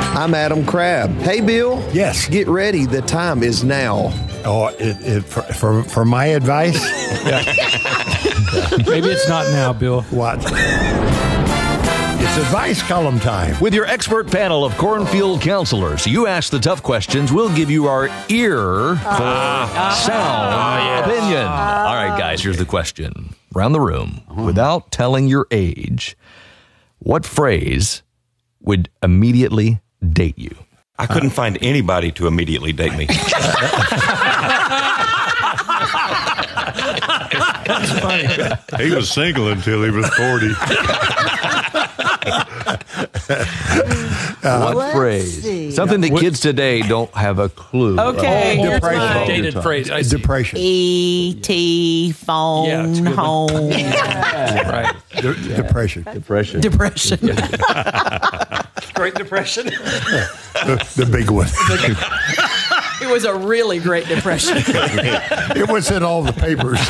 I'm Adam Crabb. Hey, Bill. Yes. Get ready. The time is now. Oh, for my advice? Maybe it's not now, Bill. What? It's advice column time. With your expert panel of cornfield counselors, you ask the tough questions. We'll give you our ear for sound opinion. All right, guys, here's the question. Around the room, without telling your age, what phrase would immediately date you? I couldn't find anybody to immediately date me. That's funny. He was single until he was 40. What phrase? see. Something that kids today don't have a clue. Okay. Here's Depression. mine. Dated phrase. I see. Depression. E.T. phone Yeah, it's a good one. home. Right. Depression. Depression. Depression. Great Depression. The big one. It was a really great depression. It was in all the papers.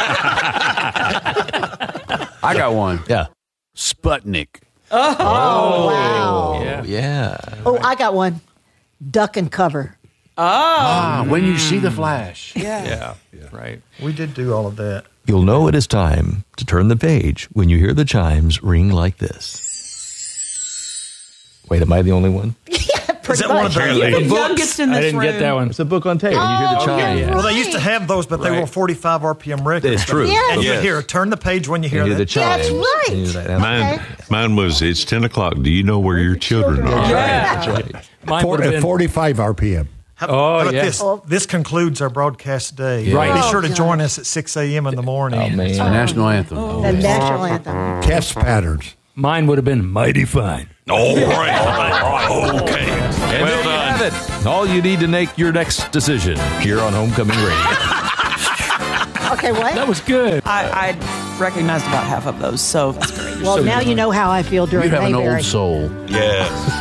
I got one. Yeah. Sputnik. Oh, wow. Yeah. Oh, I got one. Duck and cover. When you see the flash. Yeah. Right. We did do all of that. You'll know it is time to turn the page when you hear the chimes ring like this. Wait, am I the only one? Pretty much. You're the youngest in this I didn't room. get that one. It's a book on tape when you hear the chimes. yeah. Well, they used to have those, but they Right. were 45 RPM records. It's true. Yes. And you Yes. hear, turn the page when you You hear hear the that. chimes. That's right. And you're like, Mine was, it's 10 o'clock. Do you know where your children are? Yeah. Mine would have been. 45 RPM. How Oh, about yeah. this? This concludes our broadcast today. Right. Be sure Oh, to God. join us at 6 a.m. in the morning. oh, man. National anthem. The national anthem. Test patterns. Mine would have been mighty fine. All right. Okay. And there you have it. All you need to make your next decision here on Homecoming Radio. Okay, what? That was good. I recognized about half of those, so that's great. Well, now you know how I feel during You have an Mayberry. old soul. Yes.